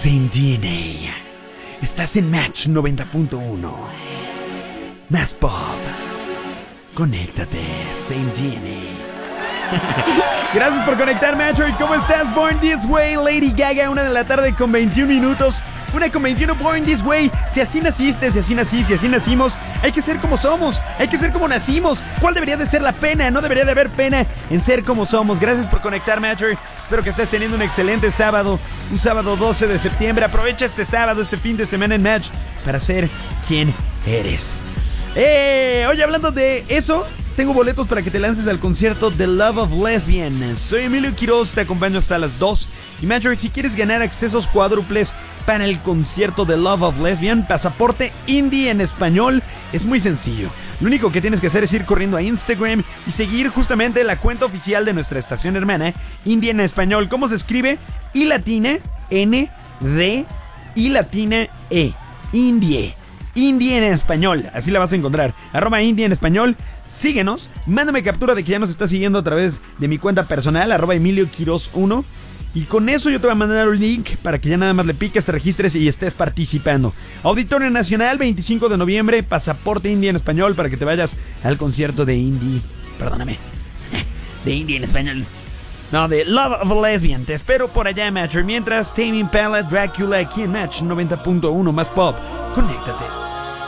Same DNA. Estás en Match 90.1. Más pop. Conéctate, Same DNA. Gracias por conectar, Matcher. ¿Cómo estás? Born This Way, Lady Gaga, 1 de la tarde con 21 minutos. 1:21, Born This Way. Si así naciste, si así nací, si así nacimos, hay que ser como somos, hay que ser como nacimos. ¿Cuál debería de ser la pena? No debería de haber pena en ser como somos. Gracias por conectar, Matcher. Espero que estés teniendo un excelente sábado. Un sábado 12 de septiembre. Aprovecha este sábado, este fin de semana en Match para ser quien eres. Oye, hablando de eso, tengo boletos para que te lances al concierto The Love of Lesbian. Soy Emilio Quiroz, te acompaño hasta las 2. Y Matcher, si quieres ganar accesos cuádruples para el concierto The Love of Lesbian, pasaporte indie en español, es muy sencillo. Lo único que tienes que hacer es ir corriendo a Instagram y seguir justamente la cuenta oficial de nuestra estación hermana, Indie en español. ¿Cómo se escribe? I latina, N, D, I latina, E. Indie. Indie en español, así la vas a encontrar. @Indie en español. Síguenos, mándame captura de que ya nos estás siguiendo a través de mi cuenta personal, @Emilio Quiroz 1. Y con eso yo te voy a mandar un link para que ya nada más le piques, te registres y estés participando. Auditorio Nacional, 25 de noviembre, pasaporte indie en español para que te vayas al concierto de indie. Perdóname. De indie en español. No, de Love of a Lesbian. Te espero por allá, Matcher. Mientras, Tame Impala, Dracula, aquí en Match 90.1 más pop. Conéctate.